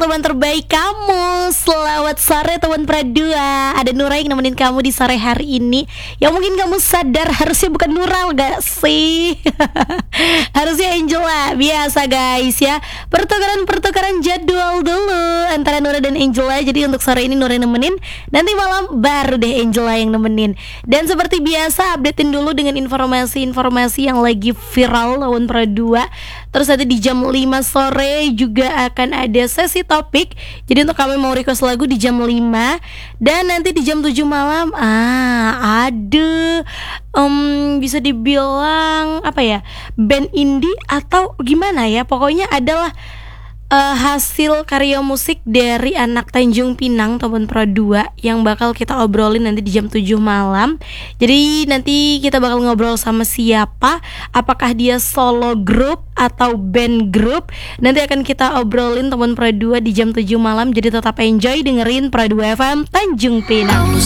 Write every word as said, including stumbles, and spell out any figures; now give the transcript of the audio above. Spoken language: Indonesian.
teman terbaik kamu. Selamat sore teman Pradua. Ada Nura yang nemenin kamu di sore hari ini. Yang mungkin kamu sadar harusnya bukan Nural gak sih? Harusnya Angela. Biasa guys ya, pertukaran-pertukaran jadwal dulu antara Nura dan Angela. Jadi untuk sore ini Nura yang nemenin, nanti malam baru deh Angela yang nemenin. Dan seperti biasa updatein dulu dengan informasi-informasi yang lagi viral lawan Pradua. Terus nanti di jam lima sore juga akan ada sesi topik. Jadi untuk kamu mau request lagu di jam lima. Dan nanti di jam tujuh malam Ah ada um, bisa dibilang apa ya, band indie atau gimana ya, pokoknya adalah uh, hasil karya musik dari anak Tanjung Pinang teman Pradua yang bakal kita obrolin nanti di jam tujuh malam. Jadi nanti kita bakal ngobrol sama siapa, apakah dia solo group atau band group, nanti akan kita obrolin teman Pradua di jam tujuh malam. Jadi tetap enjoy dengerin Pradua F M Tanjung Pinang.